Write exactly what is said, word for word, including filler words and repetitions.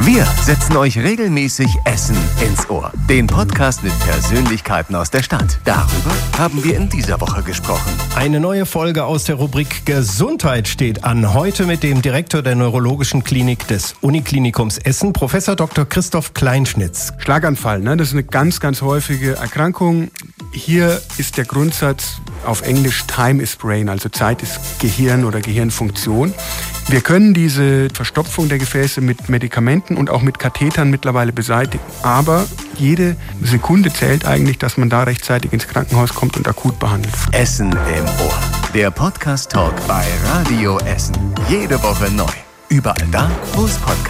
Wir setzen euch regelmäßig Essen ins Ohr. Den Podcast mit Persönlichkeiten aus der Stadt. Darüber haben wir in dieser Woche gesprochen. Eine neue Folge aus der Rubrik Gesundheit steht an. Heute mit dem Direktor der Neurologischen Klinik des Uniklinikums Essen, Professor Doktor Christoph Kleinschnitz. Schlaganfall, ne? Das ist eine ganz, ganz häufige Erkrankung. Hier ist der Grundsatz auf Englisch Time is Brain, also Zeit ist Gehirn oder Gehirnfunktion. Wir können diese Verstopfung der Gefäße mit Medikamenten und auch mit Kathetern mittlerweile beseitigen. Aber jede Sekunde zählt eigentlich, dass man da rechtzeitig ins Krankenhaus kommt und akut behandelt. Essen im Ohr. Der Podcast-Talk bei Radio Essen. Jede Woche neu. Überall da, wo es Podcasts